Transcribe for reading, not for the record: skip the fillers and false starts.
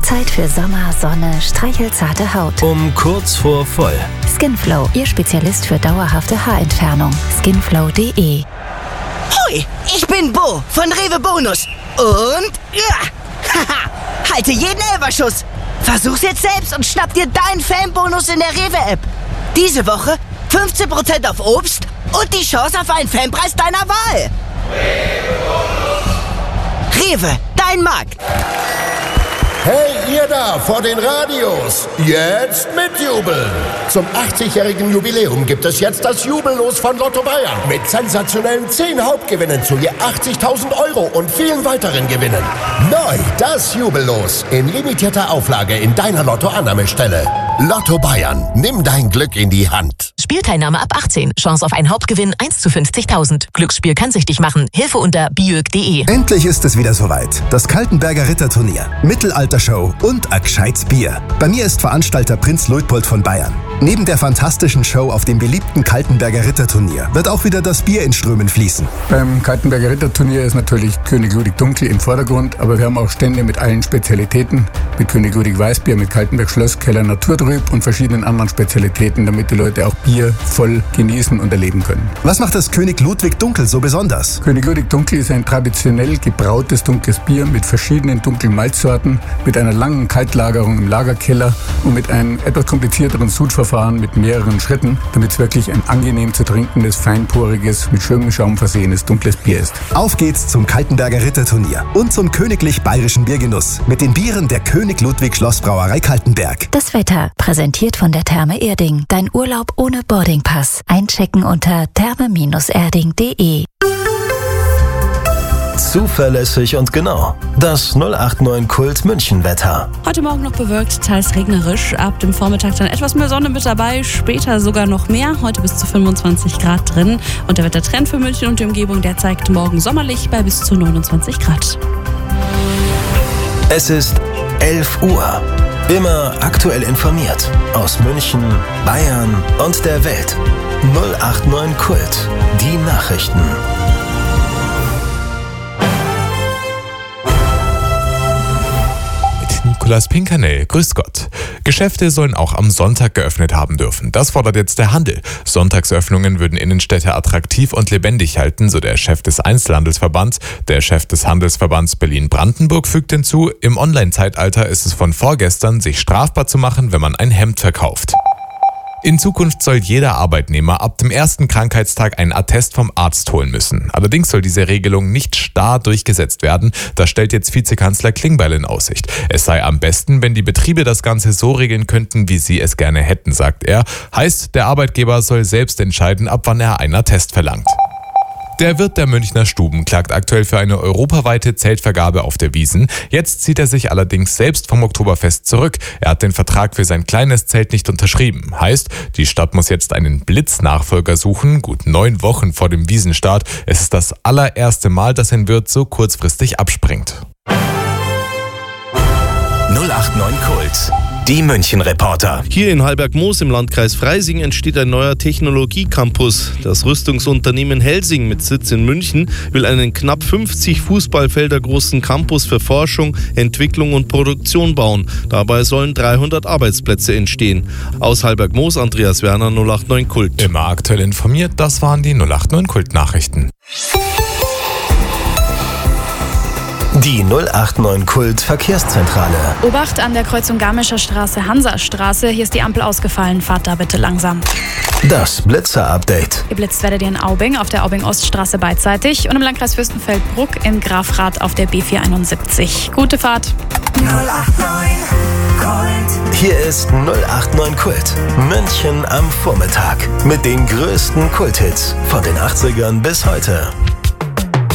Zeit für Sommer, Sonne, streichelzarte Haut. Um kurz vor voll. Skinflow, Ihr Spezialist für dauerhafte Haarentfernung. Skinflow.de. Hui, ich bin Bo von Rewe Bonus. Und halte jeden Elferschuss. Versuch's jetzt selbst und schnapp dir deinen Fanbonus in der Rewe-App. Diese Woche 15% auf Obst und die Chance auf einen Fanpreis deiner Wahl. Rewe, dein Markt. Hey, ihr da vor den Radios, jetzt mitjubeln! Zum 80-jährigen Jubiläum gibt es jetzt das Jubellos von Lotto Bayern mit sensationellen 10 Hauptgewinnen zu je 80.000 € und vielen weiteren Gewinnen. Neu das Jubellos in limitierter Auflage in deiner Lotto-Annahmestelle. Lotto Bayern, nimm dein Glück in die Hand. Spielteilnahme ab 18. Chance auf einen Hauptgewinn 1 zu 50.000. Glücksspiel kann süchtig machen. Hilfe unter biög.de. Endlich ist es wieder soweit. Das Kaltenberger Ritterturnier. Mittelaltershow und ein gescheites Bier. Bei mir ist Veranstalter Prinz Luitpold von Bayern. Neben der fantastischen Show auf dem beliebten Kaltenberger Ritterturnier wird auch wieder das Bier in Strömen fließen. Beim Kaltenberger Ritterturnier ist natürlich König Ludwig Dunkel im Vordergrund, aber wir haben auch Stände mit allen Spezialitäten. Mit König Ludwig Weißbier, mit Kaltenberg Schlosskeller Naturtrüb und verschiedenen anderen Spezialitäten, damit die Leute auch Bier voll genießen und erleben können. Was macht das König Ludwig Dunkel so besonders? König Ludwig Dunkel ist ein traditionell gebrautes dunkles Bier mit verschiedenen dunklen Malzsorten, mit einer langen Kaltlagerung im Lagerkeller und mit einem etwas komplizierteren Sudverfahren mit mehreren Schritten, damit es wirklich ein angenehm zu trinkendes, feinporiges, mit schönem Schaum versehenes dunkles Bier ist. Auf geht's zum Kaltenberger Ritterturnier und zum königlich bayerischen Biergenuss mit den Bieren der König Ludwig Schlossbrauerei Kaltenberg. Das Wetter, präsentiert von der Therme Erding. Dein Urlaub ohne Boardingpass. Einchecken unter therme-erding.de. Zuverlässig und genau. Das 089 Kult München Wetter. Heute Morgen noch bewölkt, teils regnerisch. Ab dem Vormittag dann etwas mehr Sonne mit dabei, später sogar noch mehr. Heute bis zu 25 Grad drin. Und der Wettertrend für München und die Umgebung, der zeigt morgen sommerlich bei bis zu 29 Grad. Es ist 11 Uhr. Immer aktuell informiert. Aus München, Bayern und der Welt. 089 Kult. Die Nachrichten. Nikolaus Pinkernell, grüß Gott. Geschäfte sollen auch am Sonntag geöffnet haben dürfen. Das fordert jetzt der Handel. Sonntagsöffnungen würden Innenstädte attraktiv und lebendig halten, so der Chef des Einzelhandelsverbands. Der Chef des Handelsverbands Berlin-Brandenburg fügt hinzu, im Online-Zeitalter ist es von vorgestern, sich strafbar zu machen, wenn man ein Hemd verkauft. In Zukunft soll jeder Arbeitnehmer ab dem ersten Krankheitstag einen Attest vom Arzt holen müssen. Allerdings soll diese Regelung nicht starr durchgesetzt werden. Das stellt jetzt Vizekanzler Klingbeil in Aussicht. Es sei am besten, wenn die Betriebe das Ganze so regeln könnten, wie sie es gerne hätten, sagt er. Heißt, der Arbeitgeber soll selbst entscheiden, ab wann er einen Attest verlangt. Der Wirt der Münchner Stuben klagt aktuell für eine europaweite Zeltvergabe auf der Wiesn. Jetzt zieht er sich allerdings selbst vom Oktoberfest zurück. Er hat den Vertrag für sein kleines Zelt nicht unterschrieben. Heißt, die Stadt muss jetzt einen Blitznachfolger suchen, gut 9 Wochen vor dem Wiesenstart. Es ist das allererste Mal, dass ein Wirt so kurzfristig abspringt. 089 Kult. Die München-Reporter. Hier in Heilberg-Moos im Landkreis Freising entsteht ein neuer Technologie-Campus. Das Rüstungsunternehmen Helsing mit Sitz in München will einen knapp 50 Fußballfelder großen Campus für Forschung, Entwicklung und Produktion bauen. Dabei sollen 300 Arbeitsplätze entstehen. Aus Heilberg-Moos, Andreas Werner, 089 Kult. Immer aktuell informiert, das waren die 089 Kult-Nachrichten. Die 089 Kult Verkehrszentrale. Obacht an der Kreuzung Garmischer Straße, Hansastraße. Hier ist die Ampel ausgefallen. Fahrt da bitte langsam. Das Blitzer-Update. Geblitzt werdet ihr in Aubing auf der Aubing-Oststraße beidseitig und im Landkreis Fürstenfeldbruck in Grafrath auf der B471. Gute Fahrt. 089 Kult. Hier ist 089 Kult. München am Vormittag. Mit den größten Kulthits von den 80ern bis heute.